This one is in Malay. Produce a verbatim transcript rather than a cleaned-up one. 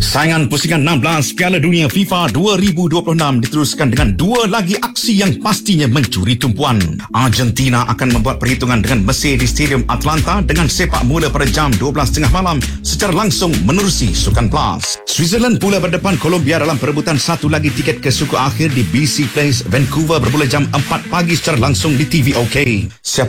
Saingan pusingan enam belas Piala Dunia FIFA dua ribu dua puluh enam diteruskan dengan dua lagi aksi yang pastinya mencuri tumpuan. Argentina akan membuat perhitungan dengan Mesir di Stadium Atlanta dengan sepak mula pada jam dua belas tiga puluh malam secara langsung menerusi Sukan Plus. Switzerland pula berdepan Colombia dalam perebutan satu lagi tiket ke suku akhir di B C Place, Vancouver bermula jam empat pagi secara langsung di T V O K. Siapa